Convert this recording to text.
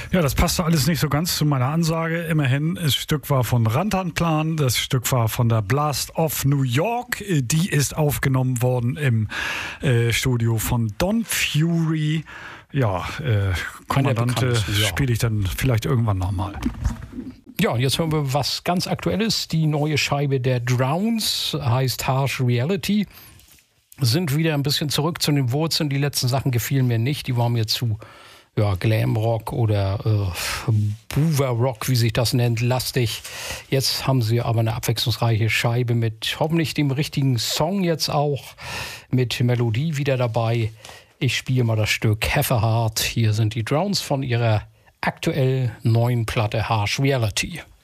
Ja, das passte alles nicht so ganz zu meiner Ansage. Immerhin, das Stück war von Rantanplan, das Stück war von der Blast of New York. Die ist aufgenommen worden im Studio von Don Fury. Ja, Kommandante spiele ich dann vielleicht irgendwann nochmal. Ja, und jetzt hören wir was ganz Aktuelles. Die neue Scheibe der Drowns heißt Harsh Reality. Sind wieder ein bisschen zurück zu den Wurzeln. Die letzten Sachen gefielen mir nicht. Die waren mir zu Glam-Rock oder Boover-Rock, wie sich das nennt, lastig. Jetzt haben sie aber eine abwechslungsreiche Scheibe mit hoffentlich dem richtigen Song jetzt auch, mit Melodie wieder dabei. Ich spiele mal das Stück Hefferhart. Hier sind die Drowns von ihrer aktuell neuen Platte Harsh Reality.